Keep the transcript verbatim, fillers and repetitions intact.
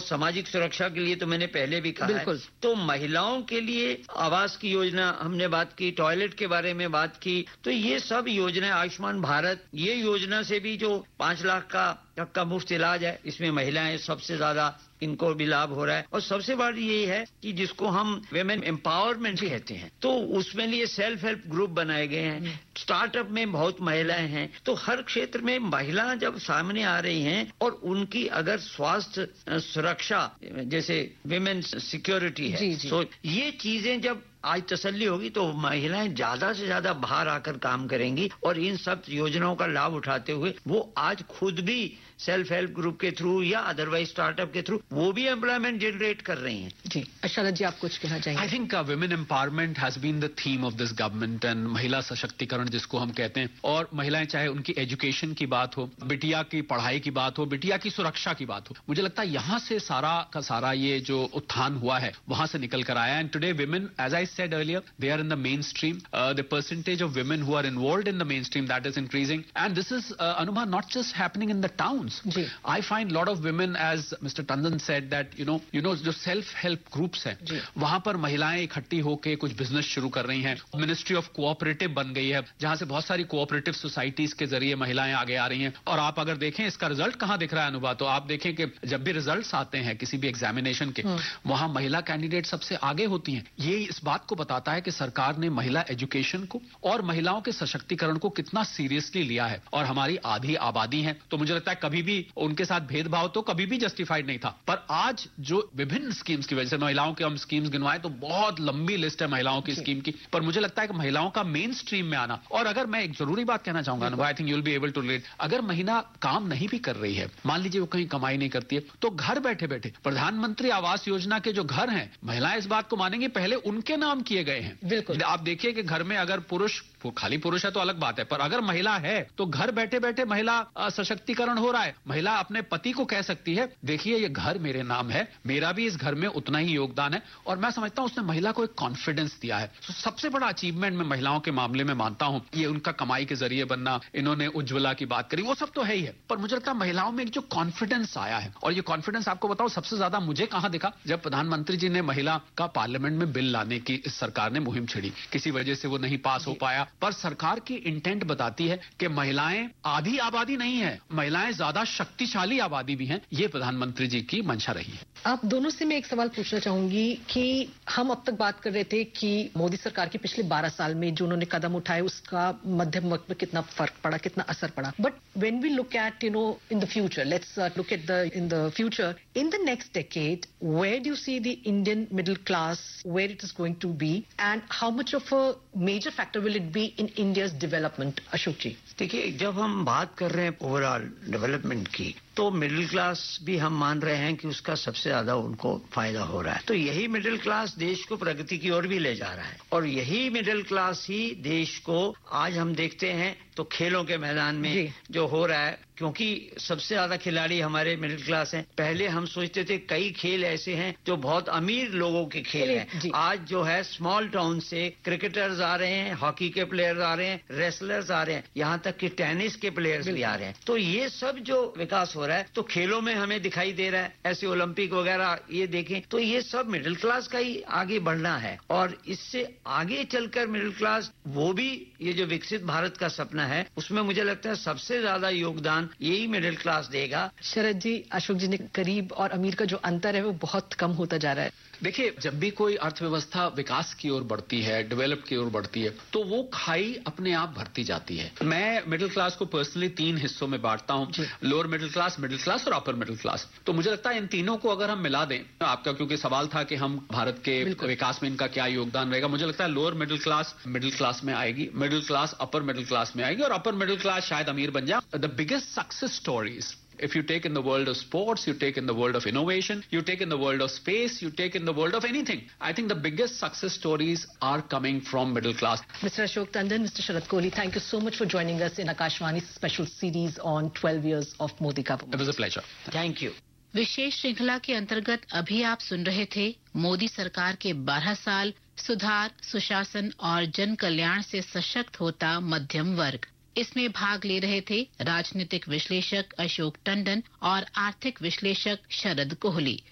सामाजिक सुरक्षा के लिए तो मैंने पहले भी कहा है। तो महिलाओं के लिए आवास की योजना हमने बात की, टॉयलेट के बारे में बात की, तो ये सब योजनाएं, आयुष्मान भारत, ये योजना से भी जो पांच लाख का तक का मुफ्त इलाज है, इसमें महिलाएं सबसे ज्यादा इनको भी लाभ हो रहा है। और सबसे बड़ी ये है कि जिसको हम वेमेन एम्पावरमेंट कहते हैं, तो उसमें लिए सेल्फ हेल्प ग्रुप बनाए गए हैं। स्टार्टअप में बहुत महिलाएं हैं, तो हर क्षेत्र में महिला जब सामने आ रही हैं और उनकी अगर स्वास्थ्य सुरक्षा जैसे विमेन सिक्योरिटी है, जी, जी. तो ये चीजें जब आज तसल्ली होगी तो महिलाएं ज्यादा से ज्यादा बाहर आकर काम करेंगी और इन सब योजनाओं का लाभ उठाते हुए वो आज खुद भी सेल्फ हेल्प ग्रुप के थ्रू या अदरवाइज स्टार्टअप के थ्रू वो भी एम्प्लॉयमेंट जनरेट कर रही हैं। जी, शरद जी, आप कुछ कहना चाहेंगे? I think women empowerment has been the theme of this government and महिला सशक्तिकरण जिसको हम कहते हैं। और महिलाएं चाहे उनकी एजुकेशन की बात हो, बिटिया की पढ़ाई की बात हो, बिटिया की सुरक्षा की बात हो, मुझे लगता है यहाँ से सारा का सारा ये जो उत्थान हुआ है वहां से निकल कर आया। And today women, as I said earlier, they are in the mainstream. Uh, the percentage of women who are involved in the mainstream, that is increasing. And this is, uh, Anubha, not just happening in the towns. Ji. I find a lot of women, as Mister Tandon said, that, you know, you know, जो self-help groups हैं, वहां पर महिलाएं इकट्ठी होकर कुछ business शुरू कर रही हैं। मिनिस्ट्री ऑफ कोऑपरेटिव बन गई है, जहां से बहुत सारी कोऑपरेटिव सोसाइटीज के जरिए महिलाएं आगे आ रही हैं। और आप अगर देखें इसका रिजल्ट कहां दिख रहा है अनुभा, तो आप देखें कि जब भी रिजल्ट्स आते हैं किसी भी एग्जामिनेशन के, वहां महिला कैंडिडेट सबसे आगे होती हैं। ये इस बात को बताता है कि सरकार ने महिला एजुकेशन को और महिलाओं के सशक्तिकरण को कितना सीरियसली लिया है। और हमारी आधी आबादी है, तो मुझे लगता है कभी भी उनके साथ भेदभाव तो कभी भी जस्टिफाइड नहीं था। पर आज जो विभिन्न स्कीम्स की वजह से, महिलाओं के हम स्कीम्स गिनवाएं तो बहुत लंबी लिस्ट है महिलाओं की स्कीम की, पर मुझे लगता है कि महिलाओं का मेन स्ट्रीम में आना। और अगर मैं एक जरूरी बात कहना चाहूंगा, I think you will be able to relate, अगर महिला काम नहीं भी कर रही है, मान लीजिए वो कहीं कमाई नहीं करती है, तो घर बैठे बैठे प्रधानमंत्री आवास योजना के जो घर हैं, महिलाएं इस बात को मानेंगी पहले उनके नाम किए गए हैं। बिल्कुल, आप देखिए कि घर में अगर पुरुष, खाली पुरुष है तो अलग बात है, पर अगर महिला है तो घर बैठे बैठे महिला सशक्तिकरण हो रहा है। महिला अपने पति को कह सकती है, देखिए ये घर मेरे नाम है, मेरा भी इस घर में उतना ही योगदान है। और मैं समझता हूं उसने महिला को एक कॉन्फिडेंस दिया है। तो सबसे बड़ा अचीवमेंट मैं महिलाओं के मामले में मानता हूं ये उनका कमाई के जरिए बनना। इन्होंने उज्ज्वला की बात करी, वो सब तो है ही है, पर मुझे लगता है महिलाओं में एक जो कॉन्फिडेंस आया है, और ये कॉन्फिडेंस आपको बताओ सबसे ज्यादा मुझे कहां दिखा, जब प्रधानमंत्री जी ने महिला का पार्लियामेंट में बिल लाने की इस सरकार ने मुहिम छेड़ी। किसी वजह से वो नहीं पास हो पाया, पर सरकार की इंटेंट बताती है कि महिलाएं आधी आबादी नहीं है, महिलाएं ज्यादा शक्तिशाली आबादी भी हैं। ये प्रधानमंत्री जी की मंशा रही है। आप दोनों से मैं एक सवाल पूछना चाहूंगी कि हम अब तक बात कर रहे थे कि मोदी सरकार के पिछले बारह साल में जो उन्होंने कदम उठाए उसका मध्यम वर्ग पर कितना फर्क पड़ा, कितना असर पड़ा। But when we look at, you know, in the future, let's look at the in the future, in the next decade, where do you see the Indian middle class, where it is going to be, and how much of a major factor will it be in India's development? Ashok जी, देखिए, जब हम बात कर रहे हैं overall development की, तो middle class भी हम मान रहे हैं कि उसका सबसे ज्यादा उनको फायदा हो रहा है। तो यही मिडिल क्लास देश को प्रगति की ओर भी ले जा रहा है, और यही मिडिल क्लास ही देश को आज हम देखते हैं तो खेलों के मैदान में जो हो रहा है, क्योंकि सबसे ज्यादा खिलाड़ी हमारे मिडिल क्लास हैं। पहले हम सोचते थे कई खेल ऐसे हैं जो बहुत अमीर लोगों के खेल हैं, आज जो है स्मॉल टाउन से क्रिकेटर्स आ रहे हैं, हॉकी के प्लेयर्स आ रहे हैं, रेसलर्स आ रहे हैं, यहाँ तक कि टेनिस के प्लेयर्स भी आ रहे हैं। तो ये सब जो विकास हो रहा है तो खेलों में हमें दिखाई दे रहा है, ऐसे ओलंपिक वगैरह ये देखें तो ये सब मिडिल क्लास का ही आगे बढ़ना है, और इससे आगे चलकर मिडिल क्लास वो भी ये जो विकसित भारत का सपना है उसमें मुझे लगता है सबसे ज्यादा योगदान यही मिडिल क्लास देगा। शरद जी, अशोक जी ने गरीब और अमीर का जो अंतर है वो बहुत कम होता जा रहा है। देखिए, जब भी कोई अर्थव्यवस्था विकास की ओर बढ़ती है, डेवलप की ओर बढ़ती है, तो वो खाई अपने आप भरती जाती है। मैं मिडिल क्लास को पर्सनली तीन हिस्सों में बांटता हूं, lower middle class, middle class और अपर मिडिल क्लास। तो मुझे लगता है इन तीनों को अगर हम मिला दें, आपका क्योंकि सवाल था कि हम भारत के विकास में इनका क्या योगदान रहेगा, मुझे लगता है lower middle class middle class में आएगी, middle class upper middle class में आएगी, और अपर मिडिल क्लास शायद अमीर बन जाए। The biggest success stories, if you take in the world of sports, you take in the world of innovation, you take in the world of space, you take in the world of anything, I think the biggest success stories are coming from middle class. Mister Ashok Tandon, Mister Sharad Kohli, thank you so much for joining us in Akashvani's special series on twelve years of Modi government. It was a pleasure. Thank you. विशेष श्रृंखला के अंतर्गत अभी आप सुन रहे थे मोदी सरकार के बारह साल, सुधार, सुशासन और जन कल्याण से सशक्त होता मध्यम वर्ग। इसमें भाग ले रहे थे राजनीतिक विश्लेषक अशोक टंडन और आर्थिक विश्लेषक शरद कोहली।